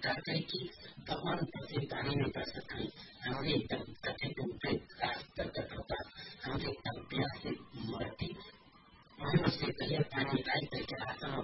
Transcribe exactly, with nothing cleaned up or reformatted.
प्रकार का है कि भगवान प्रति पानी नहीं कर सकते, हमारे एकदम कथित रूप से प्रकट होता, हमारे एकदम प्यास से मरती, वहां से पहले पानी निकाल करके आत्मा